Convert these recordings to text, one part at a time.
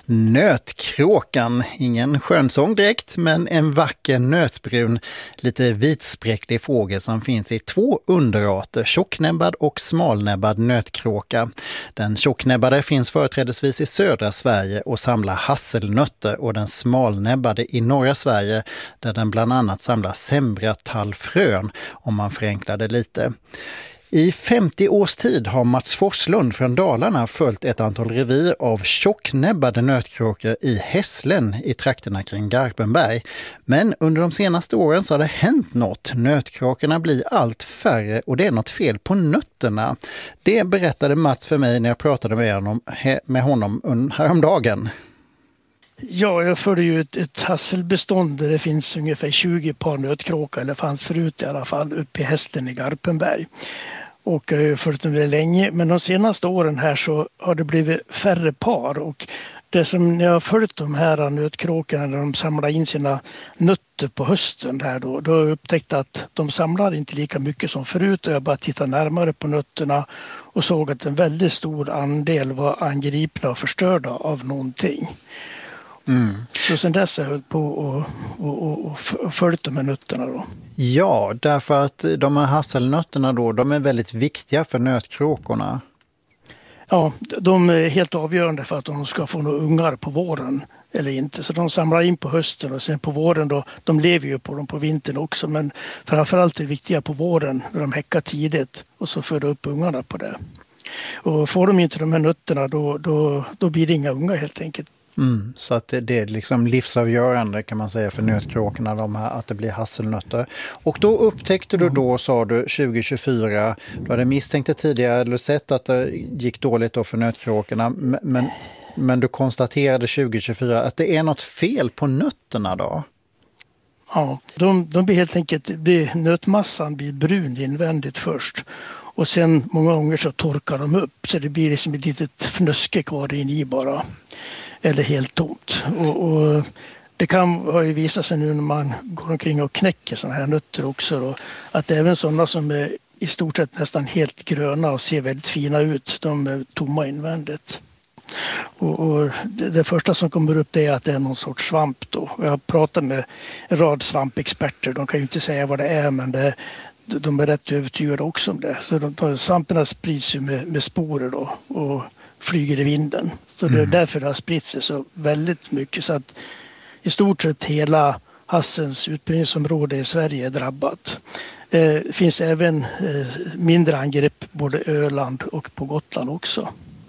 Nötkråkan, ingen skönsång direkt, men en vacker nötbrun, lite vitspräcklig fågel som finns i två underarter, tjocknäbbad och smalnäbbad nötkråka. Den tjocknäbbade finns företrädesvis i södra Sverige och samlar hasselnötter, och den smalnäbbade i norra Sverige där den bland annat samlar sämratallfrön, om man förenklar det lite. I 50 års tid har Mats Forslund från Dalarna följt ett antal revir av tjocknäbbade nötkråkor i Hässlen i trakterna kring Garpenberg. Men under de senaste åren så har det hänt något. Nötkråkorna blir allt färre och det är något fel på nötterna. Det berättade Mats för mig när jag pratade med honom häromdagen. Ja, jag följer ju ett hasselbestånd där det finns ungefär 20 par nötkråkor, eller fanns förut i alla fall, uppe i Hässlen i Garpenberg. Och jag har ju följt dem väldigt länge, men de senaste åren här så har det blivit färre par. Och det som när jag har följt de här nötkråkorna när de samlar in sina nötter på hösten här då har jag upptäckt att de samlar inte lika mycket som förut, och jag bara tittar närmare på nötterna och såg att en väldigt stor andel var angripna och förstörda av någonting. Så sen dess har jag hållit på och följt de här nötterna då. Ja, därför att de här hasselnötterna då, de är väldigt viktiga för nötkråkorna. Ja, de är helt avgörande för att de ska få några ungar på våren eller inte. Så de samlar in på hösten och sen på våren då, de lever ju på dem på vintern också, men framförallt är det viktiga på våren när de häckar tidigt och så föder upp ungarna på det. Och får de inte de här nötterna då blir det inga ungar helt enkelt. Så att det är liksom livsavgörande kan man säga för nötkråkorna, att det blir hasselnötter. Och då upptäckte du då, sa du, 2024, du hade misstänkt det tidigare eller sett att det gick dåligt då för nötkråkorna, men du konstaterade 2024 att det är något fel på nötterna då? Ja, de blir helt enkelt, nötmassan blir brun invändigt först. Och sen många gånger så torkar de upp så det blir liksom ett litet fnöske kvar in i bara. Eller helt tomt. Och det har ju visat sig nu när man går omkring och knäcker sådana här nötter också då, att även sådana som är i stort sett nästan helt gröna och ser väldigt fina ut, de är tomma invändigt. Och det första som kommer upp det är att det är någon sorts svamp då. Jag har pratat med en rad svampexperter, de kan ju inte säga vad det är, men de är rätt övertygade också om det. Så svamperna sprids ju med sporer då och flyger i vinden. Så det är därför det har spritt sig så väldigt mycket. Så att i stort sett hela hassens utbredningsområde i Sverige är drabbat. Det finns även mindre angrepp både Öland och på Gotland också.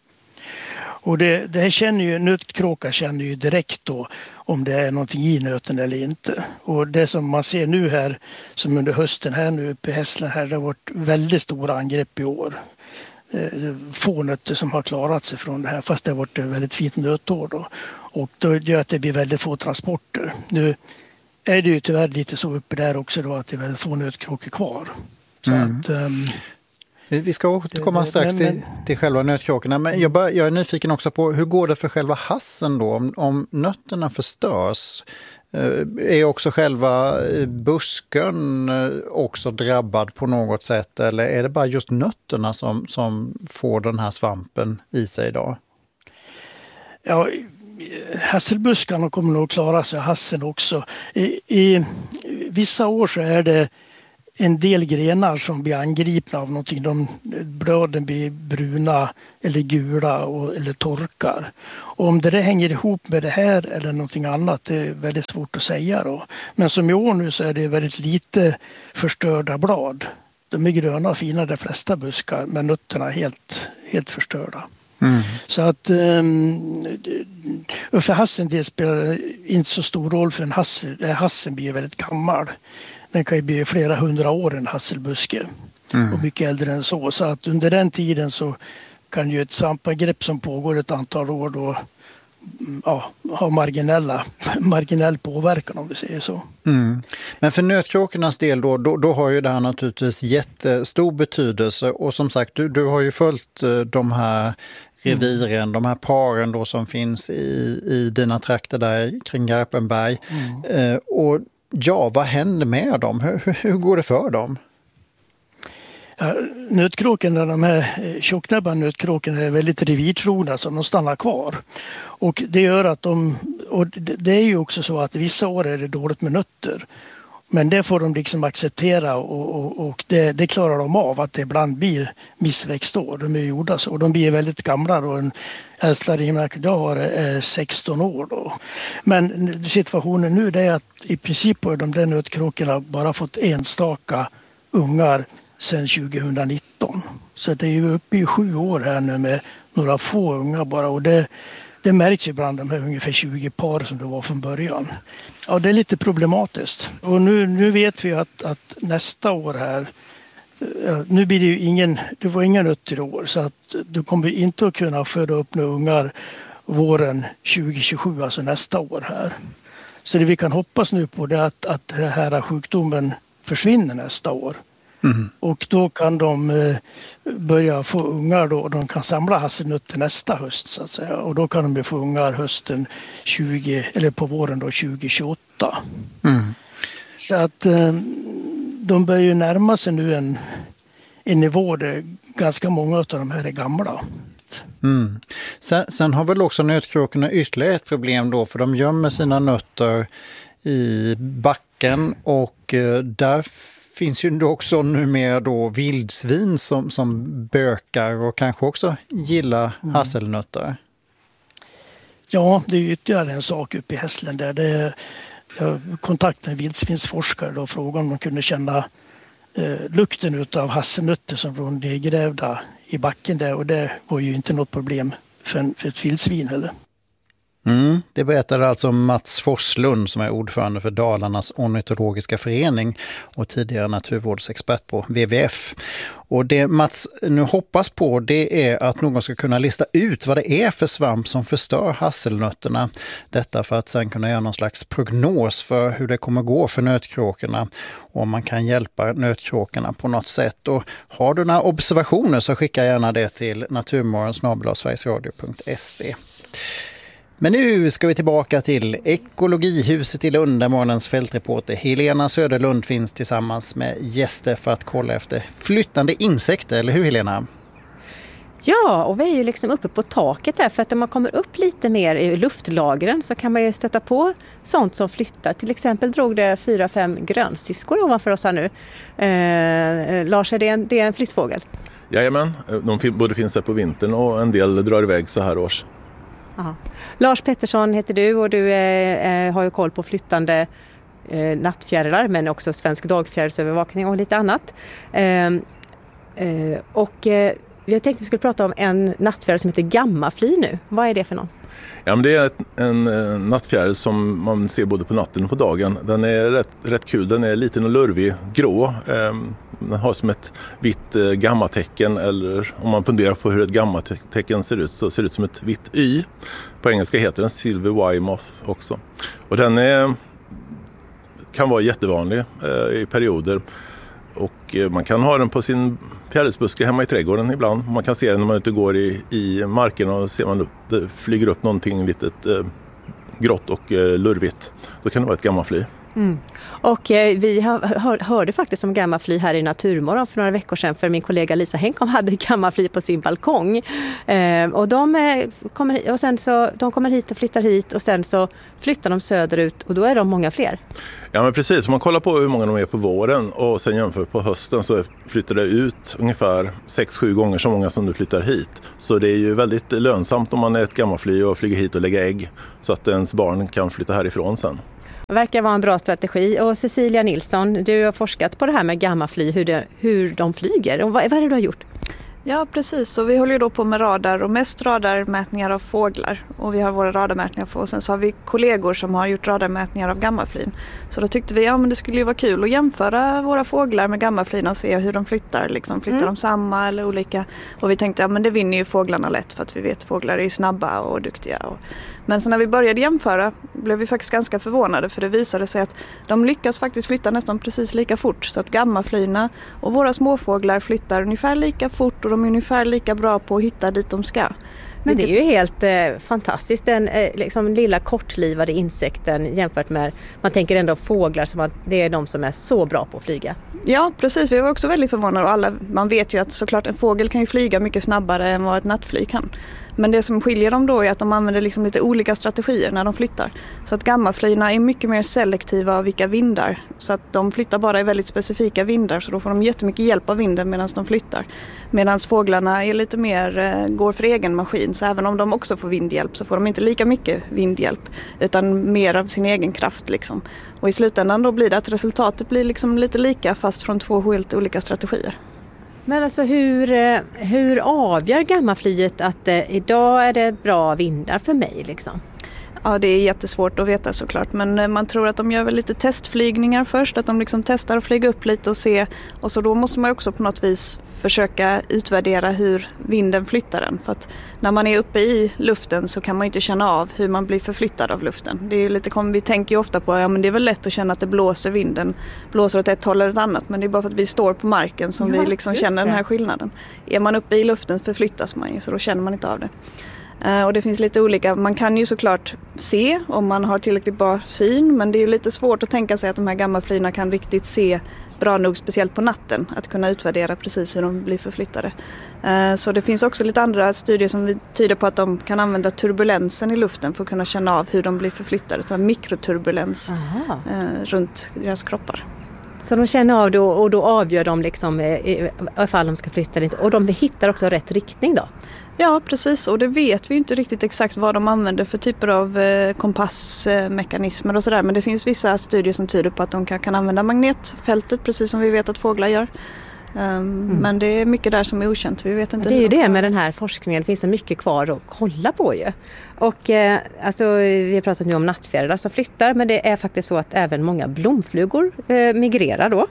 Och det här känner ju, nötkråka känner ju direkt då om det är någonting i nöten eller inte. Och det som man ser nu här, som under hösten här nu uppe i Hässlen här, det har varit väldigt stora angrepp i år. Få nötter som har klarat sig från det här, fast det har varit ett väldigt fint nötår då. Och då gör att det blir väldigt få transporter. Nu är det ju tyvärr lite så uppe där också då att det är väldigt få nötkråkor kvar. Så att, vi ska återkomma strax till själva nötkråkorna, men jag är nyfiken också på hur går det för själva hassen då om nötterna förstörs? Är också själva busken också drabbad på något sätt, eller är det bara just nötterna som får den här svampen i sig idag? Ja, hasselbuskarna kommer nog klara sig, hassen också. I vissa år så är det en del grenar som blir angripna av någonting. Bladen blir bruna eller gula eller torkar. Och om det hänger ihop med det här eller någonting annat, det är väldigt svårt att säga då. Men som i år nu så är det väldigt lite förstörda blad. De är gröna och fina de flesta buskar, men nötterna är helt förstörda. Så att för hassen det spelar inte så stor roll, för hassen blir väldigt gammal. Den kan ju bli flera 100 år en hasselbuske och mycket äldre än så. Så att under den tiden så kan ju ett svampangrepp som pågår ett antal år då ha marginell påverkan, om vi säger så. Men för nötkråkornas del då har ju det här naturligtvis jättestor betydelse, och som sagt du har ju följt de här reviren, de här paren då som finns i dina trakter där kring Garpenberg. Och ja, vad händer med dem? Hur går det för dem? Nötkråkorna, de här tjocknäbbade nötkråkorna är väldigt revirtrogna så de stannar kvar. Och det gör att det är ju också så att vissa år är det dåligt med nötter. Men det får de liksom acceptera och det klarar de av att det ibland blir missväxtår. De är gjorda så och de blir väldigt gamla då. En äldsta ringmärke jag har är 16 år då. Men situationen nu är att i princip har de där nötkråkorna bara fått enstaka ungar sedan 2019. Så det är ju uppe i 7 år här nu med några få unga bara och det märks ju bland de här ungefär 20 par som det var från början. Ja, det är lite problematiskt. Och nu vet vi att nästa år här, nu blir det ju det var inga nötter i år så att du kommer inte att kunna föda upp några ungar våren 2027, alltså nästa år här. Så det vi kan hoppas nu på det är att den här sjukdomen försvinner nästa år. Mm. Och då kan de börja få ungar då, och de kan samla hasselnötter nästa höst så att säga. Och då kan de få ungar hösten på våren då 2028. Mm. Så att de börjar ju närma sig nu en nivå där ganska många av de här är gamla. Mm. Sen har väl också nötkråkorna ytterligare ett problem då, för de gömmer sina nötter i backen och där finns ju då också numera då vildsvin som bökar och kanske också gillar hasselnötter. Ja, det är ju ytterligare en sak uppe i Hässlen där jag kontaktade en vildsvinsforskare och frågade om de kunde känna lukten av hasselnötter som var nedgrävda i backen där och det var ju inte något problem för ett vildsvin heller. Det berättade alltså Mats Forslund som är ordförande för Dalarnas ornitologiska förening och tidigare naturvårdsexpert på WWF. Och det Mats nu hoppas på det är att någon ska kunna lista ut vad det är för svamp som förstör hasselnötterna. Detta för att sedan kunna göra någon slags prognos för hur det kommer gå för nötkråkorna och om man kan hjälpa nötkråkorna på något sätt. Och har du några observationer så skicka gärna det till naturmorgon@sverigesradio.se. Men nu ska vi tillbaka till Ekologihuset i Lund där morgonens fältreporter Helena Söderlund finns tillsammans med gäster för att kolla efter flyttande insekter, eller hur Helena? Ja, och vi är ju liksom uppe på taket där för att om man kommer upp lite mer i luftlagren så kan man ju stöta på sånt som flyttar. Till exempel drog det 4-5 grönsiskor ovanför oss här nu. Lars, det är en flyttfågel? Jajamän, de både finns här på vintern och en del drar iväg så här års. Aha. Lars Pettersson heter du och du har ju koll på flyttande nattfjärilar men också svensk dagfjärilsövervakning och lite annat. Jag tänkte vi skulle prata om en nattfjäril som heter gammafly nu. Vad är det för någon? Ja, men det är en nattfjäril som man ser både på natten och på dagen. Den är rätt kul, den är liten och lurvig, grå. Den har som ett vitt gammatecken, eller om man funderar på hur ett gammatecken ser ut så ser det ut som ett vitt Y. På engelska heter den Silver Y-moth också. Och den kan vara jättevanlig i perioder. Och man kan ha den på sin fjärilsbuske hemma i trädgården ibland. Man kan se den när man ute går i marken och ser man det flyger upp någonting litet grått och lurvigt. Då kan det vara ett gammafly. Mm. Och vi hörde faktiskt om gammafly här i Naturmorgon för några veckor sedan för min kollega Lisa Henkom hade gammafly på sin balkong. Och de kommer hit och flyttar hit och sen så flyttar de söderut och då är de många fler. Ja men precis, om man kollar på hur många de är på våren och sen jämför på hösten så flyttar det ut ungefär 6-7 gånger så många som du flyttar hit. Så det är ju väldigt lönsamt om man är ett gammafly och flyger hit och lägger ägg så att ens barn kan flytta härifrån sen. Det verkar vara en bra strategi. Och Cecilia Nilsson, du har forskat på det här med gammafly, hur de flyger. Och vad är det du har gjort? Ja, precis. Så vi håller ju då på med radar och mest radarmätningar av fåglar. Och vi har våra radarmätningar och sen så har vi kollegor som har gjort radarmätningar av gammaflyn. Så då tyckte vi men det skulle ju vara kul att jämföra våra fåglar med gammaflyn och se hur de flyttar. Liksom, flyttar de samma eller olika? Och vi tänkte men det vinner ju fåglarna lätt för att vi vet att fåglar är snabba och duktiga. Men så när vi började jämföra blev vi faktiskt ganska förvånade för det visade sig att de lyckas faktiskt flytta nästan precis lika fort. Så att gammaflyna och våra småfåglar flyttar ungefär lika fort och de är ungefär lika bra på att hitta dit de ska. Men det är ju helt fantastiskt, den liksom lilla kortlivade insekten jämfört med, man tänker ändå fåglar som att det är de som är så bra på att flyga. Ja, precis. Vi var också väldigt förvånade. Man vet ju att såklart en fågel kan ju flyga mycket snabbare än vad ett nattflyg kan. Men det som skiljer dem då är att de använder liksom lite olika strategier när de flyttar. Så att gammalflygarna är mycket mer selektiva av vilka vindar. Så att de flyttar bara i väldigt specifika vindar, så då får de jättemycket hjälp av vinden medan de flyttar. Medan fåglarna är lite mer, går för egen maskin. Så även om de också får vindhjälp så får de inte lika mycket vindhjälp utan mer av sin egen kraft liksom. Och i slutändan då blir det att resultatet blir liksom lite lika fast från 2 helt olika strategier. Men alltså hur avgör gammalflyget att idag är det bra vindar för mig liksom? Ja, det är jättesvårt att veta såklart, men man tror att de gör väl lite testflygningar först, att de liksom testar att flyga upp lite och se, och så då måste man också på något vis försöka utvärdera hur vinden flyttar den, för att när man är uppe i luften så kan man inte känna av hur man blir förflyttad av luften. Det är lite, vi tänker ju ofta på, ja men det är väl lätt att känna att det blåser, vinden blåser åt ett håll eller ett annat, men det är bara för att vi står på marken som vi liksom känner den här skillnaden. Är man uppe i luften förflyttas man ju, så då känner man inte av det. Och det finns lite olika, man kan ju såklart se om man har tillräckligt bra syn, men det är ju lite svårt att tänka sig att de här gammalflygarna kan riktigt se bra nog, speciellt på natten, att kunna utvärdera precis hur de blir förflyttade. Så det finns också lite andra studier som tyder på att de kan använda turbulensen i luften för att kunna känna av hur de blir förflyttade, så mikroturbulens runt deras kroppar. Så de känner av det och då avgör de liksom ifall de ska flytta eller inte. Och de hittar också rätt riktning då? Ja, precis. Och det vet vi inte riktigt exakt vad de använder för typer av kompassmekanismer och sådär. Men det finns vissa studier som tyder på att de kan använda magnetfältet, precis som vi vet att fåglar gör. Men det är mycket där som är okänt. Vi vet inte. Det är ju det med den här forskningen. Det finns så mycket kvar att kolla på ju. Och alltså, vi har pratat nu om nattfjärilar som flyttar, men det är faktiskt så att även många blomflugor migrerar då.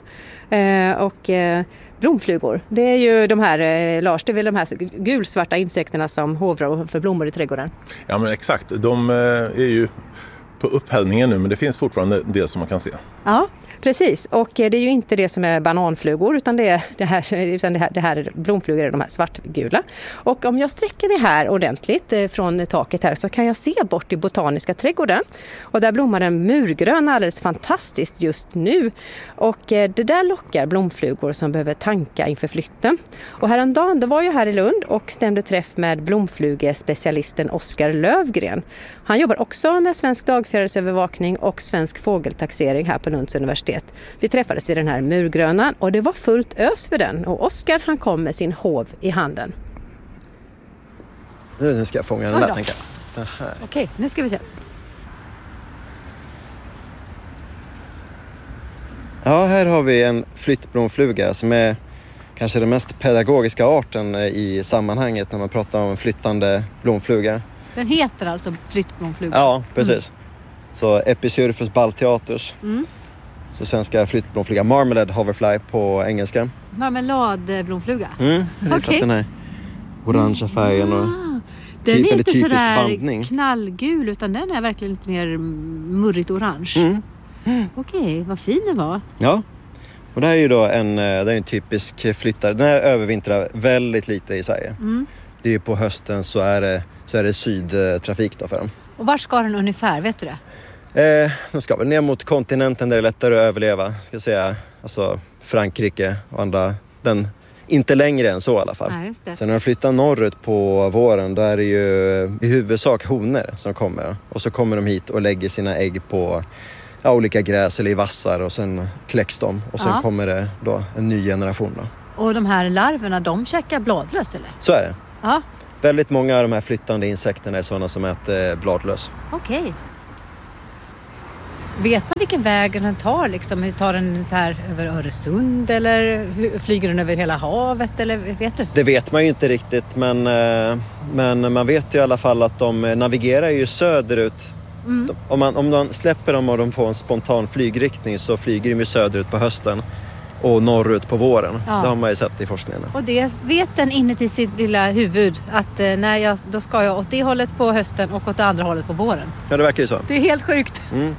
Blomflugor, det är ju de här, Lars, det är väl de här gulsvarta insekterna som hovrar för blommor i trädgården? Ja, men exakt. De är ju på upphällningen nu, men det finns fortfarande det som man kan se. Ja, precis. Och det är ju inte det som är bananflugor, utan det här är blomflugor, de här svartgula. Och om jag sträcker mig här ordentligt från taket här så kan jag se bort i botaniska trädgården. Och där blommar en murgrön alldeles fantastiskt just nu. Och det där lockar blomflugor som behöver tanka inför flytten. Och häromdagen, då var jag här i Lund och stämde träff med blomflugespecialisten Oskar Lövgren. Han jobbar också med svensk dagfjärilsövervakning och svensk fågeltaxering här på Lunds universitet. Vi träffades vid den här murgrönan och det var fullt ös för den. Och Oskar, han kom med sin hov i handen. Nu ska jag fånga den där, tänker jag. Okej, nu ska vi se. Ja, här har vi en flyttblomfluga som är kanske den mest pedagogiska arten i sammanhanget när man pratar om flyttande blomflugor. Den heter alltså flyttblomfluga? Ja, precis. Så Epicyrphus balteatus. Så svenska flyttblomfluga, marmalade hoverfly på engelska. Marmeladblomfluga? Okej. Den här orangea färgen och den är inte typisk sådär bandning. Knallgul, utan den är verkligen lite mer murrigt orange. Okej, vad fin den var. Ja, och det här är ju då en typisk flyttare. Den här övervintrar väldigt lite i Sverige. Det är ju på hösten så är det sydtrafik då för dem. Och var ska den ungefär, vet du det? De ska väl ner mot kontinenten där det är lättare att överleva. Ska säga, alltså Frankrike och andra. Den inte längre än så i alla fall. Ja, just det. Sen när de flyttar norrut på våren, då är det ju i huvudsak honor som kommer. Och så kommer de hit och lägger sina ägg på olika gräs eller i vassar och sen kläcks de. Och sen kommer det då en ny generation då. Och de här larverna, de käkar bladlös eller? Så är det. Ja. Väldigt många av de här flyttande insekterna är sådana som äter bladlös. Okej. Vet man vilken väg den tar? Liksom? Tar den så här över Öresund eller flyger den över hela havet? Eller vet du? Det vet man ju inte riktigt, men man vet ju i alla fall att de navigerar ju söderut. Om man släpper dem och de får en spontan flygriktning så flyger de ju söderut på hösten och norrut på våren. Ja. Det har man ju sett i forskningen. Och det vet den inuti sitt lilla huvud att då ska jag åt det hållet på hösten och åt det andra hållet på våren. Ja, det verkar ju så. Det är helt sjukt.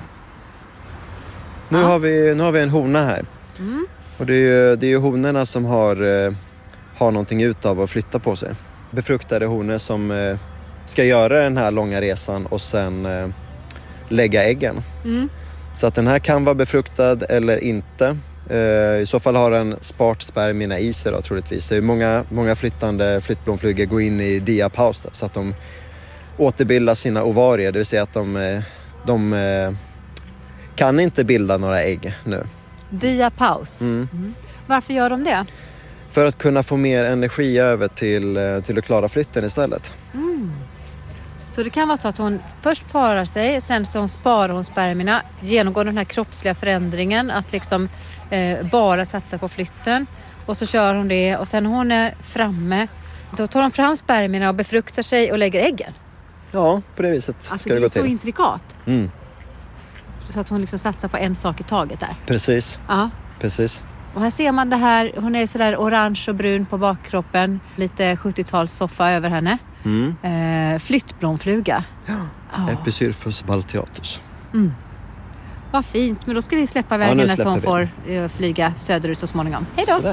Nu har vi en hona här. Och det är ju honorna som har någonting utav att flytta på sig. Befruktade honor som ska göra den här långa resan och sen lägga äggen. Så att den här kan vara befruktad eller inte. I så fall har den sparat spermierna i sig då, troligtvis. Så många flyttblomflugor går in i diapaus då, så att de återbildar sina ovarier. Det vill säga att de kan inte bilda några ägg nu. Diapaus. Varför gör de det? För att kunna få mer energi över till att klara flytten istället. Så det kan vara så att hon först parar sig, sen så sparar hon spermierna, genomgår den här kroppsliga förändringen att liksom bara satsa på flytten. Och så kör hon det och sen när hon är framme, då tar hon fram spermierna och befruktar sig och lägger äggen. Ja, på det viset ska det gå till. Alltså det är så intrikat. Så att hon liksom satsar på en sak i taget där. Precis. Ja. Precis. Och här ser man det här, hon är sådär orange och brun på bakkroppen. Lite 70-tals soffa över henne. Flyttblomfluga. Epicyrphus balteatus. Vad fint, men då ska vi släppa iväg henne så hon får flyga söderut så småningom. Hej då!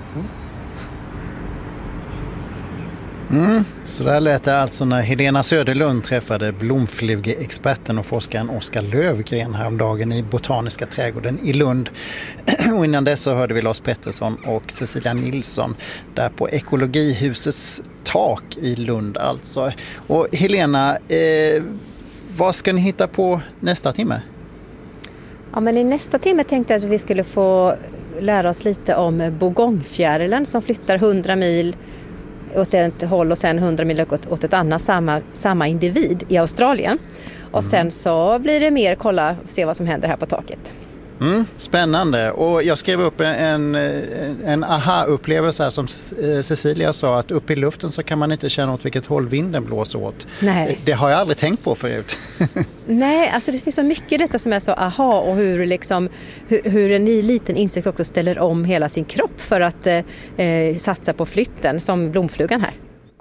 Så där lät det alltså när Helena Söderlund träffade blomflugeexperten och forskaren Oskar Lövgren häromdagen i Botaniska trädgården i Lund. Och innan dess så hörde vi Lars Pettersson och Cecilia Nilsson där på Ekologihusets tak i Lund alltså. Och Helena, vad ska ni hitta på nästa timme? Ja, men i nästa timme tänkte jag att vi skulle få lära oss lite om bogongfjärilen som flyttar 100 mil åt ett håll och sen 100 mil åt ett annat samma individ i Australien. Och sen så blir det mer kolla och se vad som händer här på taket. Spännande. Och jag skrev upp en aha-upplevelse här som Cecilia sa, att uppe i luften så kan man inte känna åt vilket håll vinden blåser åt. Nej. Det har jag aldrig tänkt på förut. Nej, alltså det finns så mycket i detta som är så aha, och hur en liten insekt också ställer om hela sin kropp för att satsa på flytten, som blomflugan här.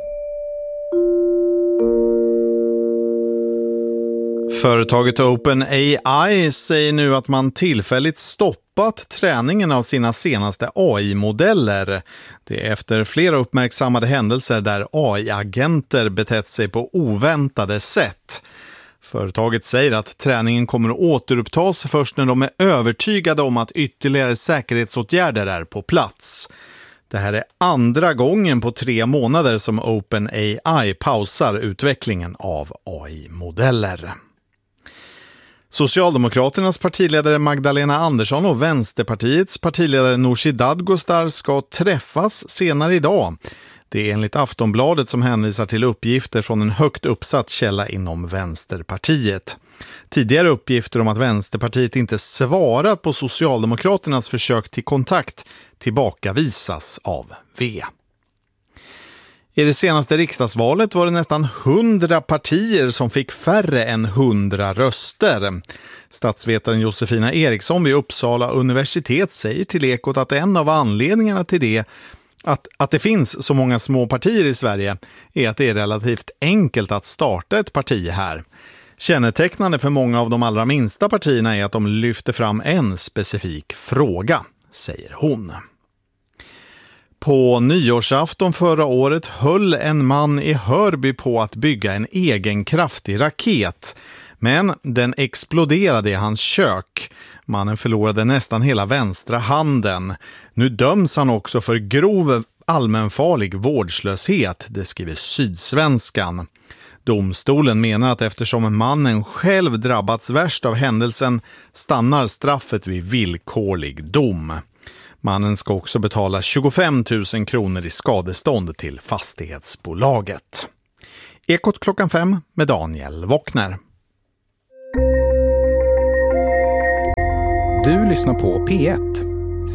Företaget OpenAI säger nu att man tillfälligt stoppat träningen av sina senaste AI-modeller. Det är efter flera uppmärksammade händelser där AI-agenter betett sig på oväntade sätt. Företaget säger att träningen kommer att återupptas först när de är övertygade om att ytterligare säkerhetsåtgärder är på plats. Det här är andra gången på 3 månader som OpenAI pausar utvecklingen av AI-modeller. Socialdemokraternas partiledare Magdalena Andersson och Vänsterpartiets partiledare Nooshi Dadgostar ska träffas senare idag. Det är enligt Aftonbladet som hänvisar till uppgifter från en högt uppsatt källa inom Vänsterpartiet. Tidigare uppgifter om att Vänsterpartiet inte svarat på Socialdemokraternas försök till kontakt tillbakavisas av V. I det senaste riksdagsvalet var det nästan 100 partier som fick färre än 100 röster. Statsvetaren Josefina Eriksson vid Uppsala universitet säger till Ekot att en av anledningarna till det, att det finns så många små partier i Sverige, är att det är relativt enkelt att starta ett parti här. Kännetecknande för många av de allra minsta partierna är att de lyfter fram en specifik fråga, säger hon. På nyårsafton förra året höll en man i Hörby på att bygga en egen kraftig raket. Men den exploderade i hans kök. Mannen förlorade nästan hela vänstra handen. Nu döms han också för grov allmänfarlig vårdslöshet, det skriver Sydsvenskan. Domstolen menar att eftersom mannen själv drabbats värst av händelsen stannar straffet vid villkorlig dom. Mannen ska också betala 25 000 kronor i skadestånd till fastighetsbolaget. Ekot 5 med Daniel Wockner. Du lyssnar på P1.